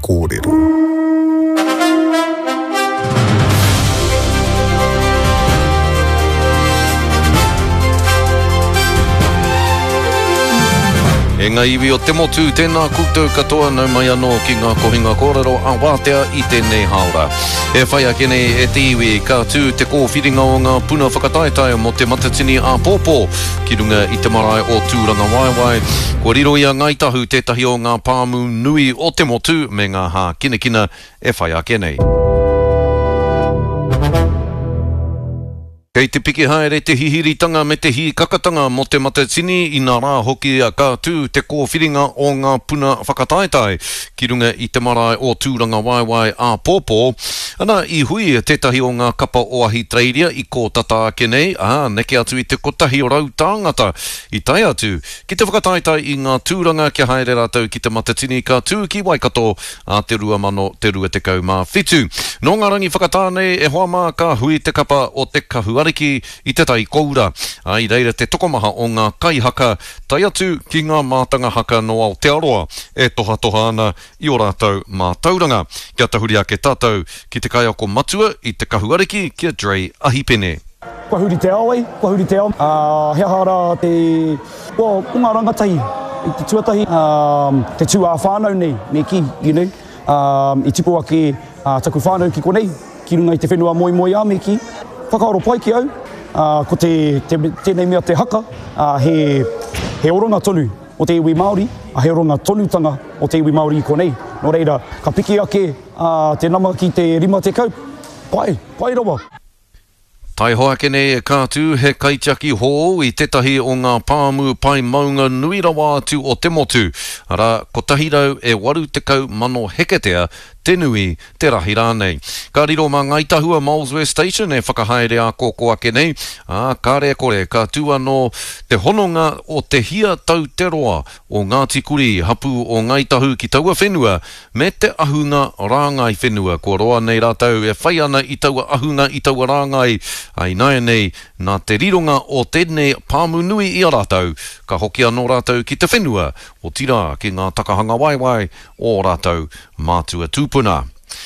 kōrero. E ngā iwi o te motu, tēnā koutou katoa nau mai anō ki ngā kohinga kōrero a wātea i tēnei haora. E whai ake nei e te iwi ka tū te kōwhiringa o ngā puna whakataetae mo te matatini a pōpō ki runga i te marae o tūranga waiwai. Ko riro ia ngaitahu tētahi o ngā pāmu nui o te motu me ngā hā kinakina e whai ake nei. Kei te piki haere te hihiritanga me te hi kakatanga mo te matatini i nā rā hoki a ka tū te kōwhiringa o ngā puna whakataetae ki runga i te marae o tūranga waiwai a pōpō. Ana i hui tētahi o ngā kapa o ahi treiria i kō tata ake nei, neke atu i te kotahi o rau tāngata i tai atu ki te whakataetae i ngā tūranga kia haere rātou ki te matatini ka tū ki Waikato a te 2025. No ngā rangi whakatāne e hoa mā ka hui te kapa o te kahuariki i te tai koura. I reira te tokomaha o ngā kaihaka tai atu ki ngā mātanga haka no Aotearoa e toha ana i o rātou mātauranga. Kia tahuri ake tātou ki te kaiako matua i te kahuariki kia Dre Ahipene. Kua huri te aoi, hea hara te ngā rangatahi, i te tuatahi, te tū a whānau nei, me ki, i tipu ake taku whānau ki konei, ki runga i te whenua moi a me ki. Whakaaro pai ki au, ko tēnei mea te haka, he oronga tonu o te iwi Māori, he oronga tonutanga o te iwi Māori i konei. No reira, ka piki ake te nama ki te rima te kau, pai rawa. Tai hoa ke nei e kātū he kaitiaki hō i tetahi o ngā pāmu pai maunga nui rawa atu o te motu. Ara, ko tahirau e 80 mano heketea te nui te rahi rānei. Ka riro mā ngaitahua Molesworth Station e whakahaere a kōko ake nei. Ka rea kore, ka tū anō te hononga o te hia tau te roa o Ngāti Kuri hapu o ngaitahu ki taua whenua me te ahunga rāngai whenua. Ko roa nei rātau e whai ana i taua ahunga i taua rāngai. Ai nai nei, nā te rironga o tēnei pāmu nui i a rātau, ka hoki anō rātau ki te whenua o tira ki ngā takahanga waiwai o rātau mātua tūpuna.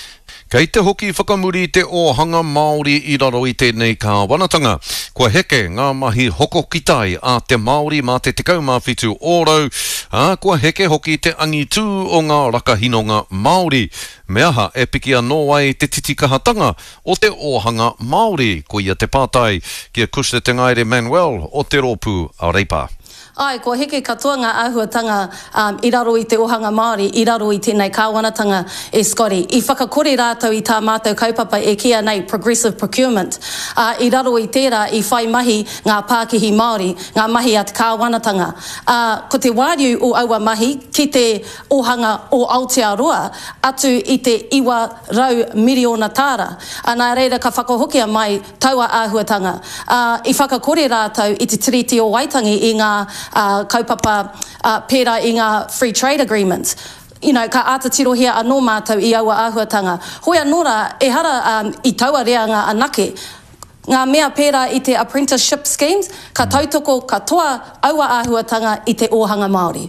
Kei te hoki whakamuri te ohanga Māori i raro i tēnei ka wanatanga. Kua heke ngā mahi hoko kitai a te Māori mā te tekau mawhitu ōrau. Kua heke hoki te angi tū o ngā rakahinonga Māori. Me aha e piki anō ai te titikahatanga o te ohanga Māori ko ia te pātai kia Kushta te Ngaire Manuel o te rōpū a Reipa. Ai, kua heke katoa ngā āhuatanga i raro i te ohanga Māori, i raro i tēnei kāwanatanga e Scotty. I whakakore rātou i tā mātou kaupapa e kia nei progressive procurement. I raro i tērā i whai mahi ngā Pākihi Māori, ngā mahi at kāwanatanga. Ko te wāriu o aua mahi ki te ohanga o Aotearoa atu i te 100 miriona tāra. Nā reira ka whakahokia mai taua āhuatanga. I whakakore rātou i te tiriti o Waitangi i ngā kaupapa pērā i ngā free trade agreements. Ka ātatirohia anō mātou i aua āhuatanga. Hoi anōra, e hara i taua rea ngā anake. Ngā mea pērā i te apprenticeship schemes, ka tautoko katoa aua āhuatanga i te ohanga Māori.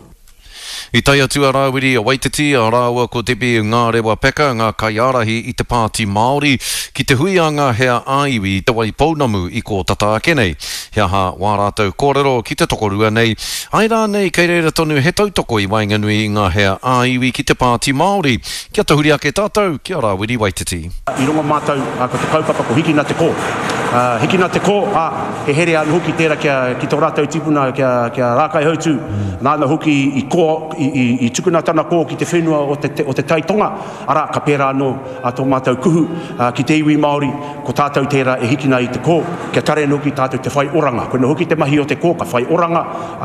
I tai atu a Rāwiri a Waititi, a rāua ko tepi ngā rewa peka, ngā kaiarahi i te pāti Māori, ki te hui a ngā hea āiwi i te wai pounamu i ko tata ake nei. Hea ha wā rātou kōrero ki te tokorua nei. Ai rā nei kei reira tonu he tautoko i wainganui i ngā hea āiwi ki te pāti Māori. Kia tahuri ake tātou, kia Rāwiri Waititi. I runga mātou, ko te kaupapa ko hiki nā te kō. Hiki nā te kō, e here anu hoki tērā ki tō rātou tipuna kia rākai hautu. Nāna hoki i kō, i tukuna tana kō ki te whenua o te taitonga. Ara, ka pērā anō tō mātou kuhu ki te iwi Māori, ko tātou tērā e hiki nā i te kō. Kia tare anō ki tātou te whai oranga. Koina hoki te mahi o te kō, ka whai oranga.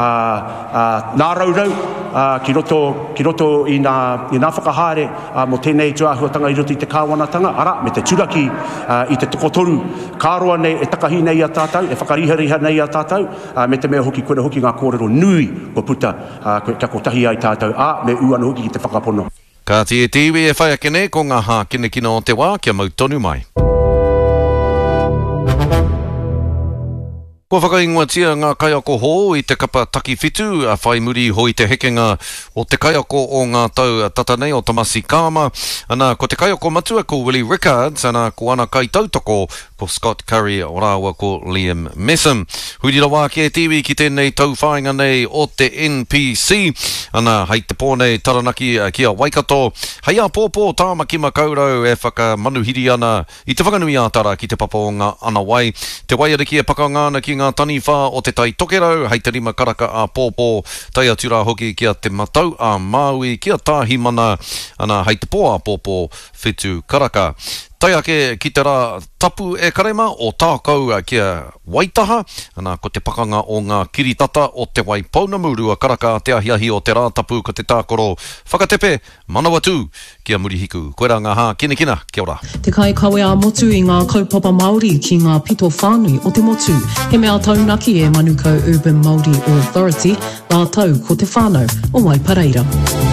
Nā raurau, ki roto i nā whakahaere mo tēnei tuahuatanga i roto i te kāwanatanga. Ara, me te turaki i te tokotoru. Kāroa nei e takahi nei a tātou, e whakariha nei a tātou, me te mea hoki koina hoki ngā kōrero nui ko puta kia kotahi ai tātou, me uana hoki ki te whakapono. Ka te tiwi e whai ake nei ko ngā hā kinakina o te wā kia mau tonu mai. Kua whakaingoatia ngā kaiako hō I te kapa taki whitu a whai muri hoi te hekenga o te kaiako o ngā tau tatanei o Tomasi Kama. Ana ko te kaiako matua ko Willie Rickards, ana ko ana kai tautoko ko Scott Curry o rāua ko Liam Messam. Huri rawa ki e tiwi ki tēnei tau whainga nei o te NPC. Ana hei te pōnei taranaki kia Waikato. Hei a pōpō tāma ki makaurau e whakamanuhiri ana I te whakanui ātara ki te papa o ngā ana wai. Te waiariki e pakangāna ki ngā tani whā o te tai tokerau, hei te rima karaka a pōpō, tai atura hoki kia te matau a Maui, kia tāhi mana, ana hei te pō a pōpō whitu karaka. Tai ake ki te rā tapu e karema o tākau kia Waitaha, ana ko te pakanga o ngā kiritata o te wai Paunamurua karaka te ahiahi o te rā tapu ko te tākoro whakatepe, manawatu, kia murihiku. Koe rā ngā hā, kina, kia ora. Te kai kawe a motu I ngā kaupapa Māori ki ngā pito whānui o te motu. He mea taunaki e Manukau Urban Māori Authority, ngā tau ko te whānau o Waipareira.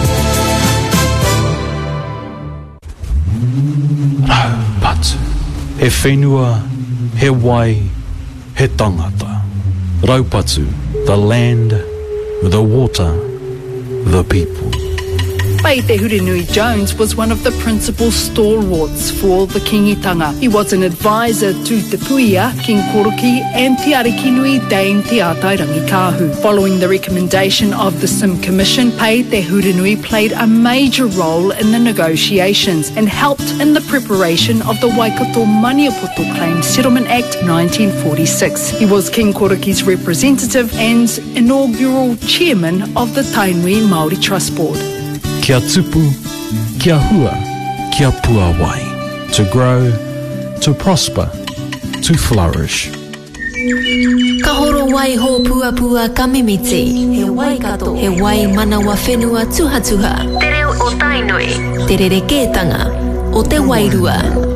Raupatu. He whenua, he wai, he tangata. Raupatu, the land, the water, the people. Pai Te Hurinui Jones was one of the principal stalwarts for the kingitanga. He was an advisor to Te Puia, King Koroki and Te Arikinui Dame Te Atairangi Kahu. Following the recommendation of the Sim Commission, Pai Te Hurinui played a major role in the negotiations and helped in the preparation of the Waikato Maniapoto Claims Settlement Act 1946. He was King Koroki's representative and inaugural chairman of the Tainui Māori Trust Board. Kia tupu, kia hua, kia puawai. To grow, to prosper, to flourish. Ka horo wai ho puapua ka mimiti. He Waikato. He wai manawa whenua tuhatuha. Te reo o Tainui. Te rerekētanga o te wairua.